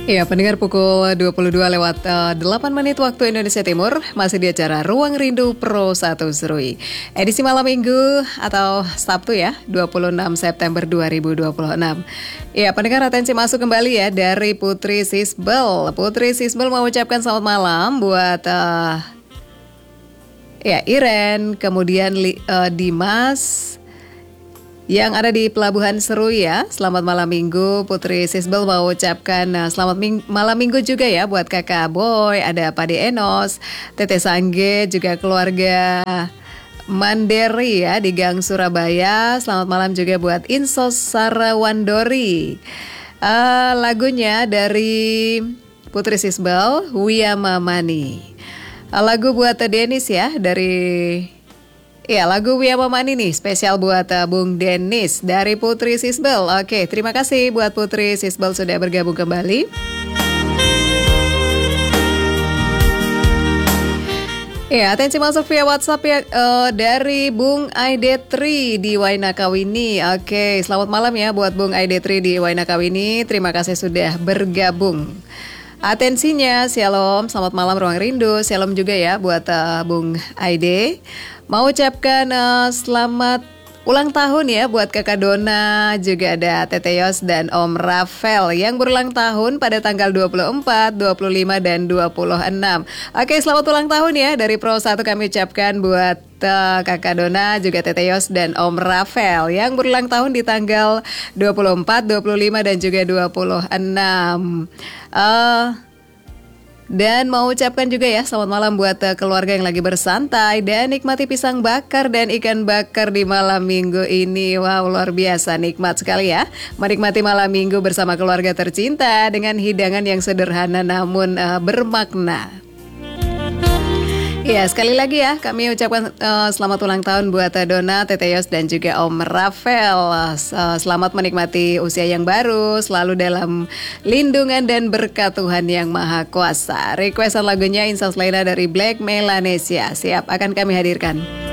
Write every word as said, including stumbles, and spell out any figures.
Ya, pendengar pukul dua puluh dua lewat uh, delapan menit waktu Indonesia Timur, masih di acara Ruang Rindu Pro satu Serui. Edisi malam minggu atau Sabtu ya, dua puluh enam September dua ribu dua puluh enam. Ya, pendengar atensi masuk kembali ya dari Putri Sisbel. Putri Sisbel mau ucapkan selamat malam buat uh, ya Iren, kemudian uh, Dimas yang ada di Pelabuhan Serui ya. Selamat malam minggu. Putri Sisbel mau ucapkan uh, selamat ming- malam minggu juga ya buat kakak Boy, ada Pade Enos, Tete Sangge, juga keluarga Manderi ya di Gang Surabaya. Selamat malam juga buat Insos Sarawandori. uh, Lagunya dari Putri Sisbel, Wiyama Mani. uh, Lagu buat Denis ya dari Ya, lagu Wiyama Mani nih spesial buat uh, Bung Denis dari Putri Sisbel. Oke, terima kasih buat Putri Sisbel sudah bergabung kembali. Ya, atensi masuk via WhatsApp ya uh, dari Bung Aidetri di Wainakawini. Oke, selamat malam ya buat Bung Aidetri di Wainakawini. Terima kasih sudah bergabung. Atensinya, shalom, selamat malam Ruang Rindu. Shalom juga ya buat uh, Bung Aide. Mau ucapkan uh, selamat ulang tahun ya buat kakak Dona, juga ada Tete Yos dan Om Rafael yang berulang tahun pada tanggal dua puluh empat, dua puluh lima, dan dua puluh enam. Oke, selamat ulang tahun ya dari Pro satu kami ucapkan buat uh, kakak Dona, juga Tete Yos dan Om Rafael yang berulang tahun di tanggal dua puluh empat, dua puluh lima, dan juga dua puluh enam. Uh, Dan mau ucapkan juga ya selamat malam buat uh, keluarga yang lagi bersantai dan nikmati pisang bakar dan ikan bakar di malam minggu ini. Wow, luar biasa, nikmat sekali ya menikmati malam minggu bersama keluarga tercinta dengan hidangan yang sederhana namun uh, bermakna. Ya, sekali lagi ya kami ucapkan uh, selamat ulang tahun buat uh, Dona, Tete Yos, dan juga Om Rafael. Uh, selamat menikmati usia yang baru, selalu dalam lindungan dan berkat Tuhan Yang Maha Kuasa. Requestan lagunya Insas Laina dari Black Melanesia. Siap, akan kami hadirkan.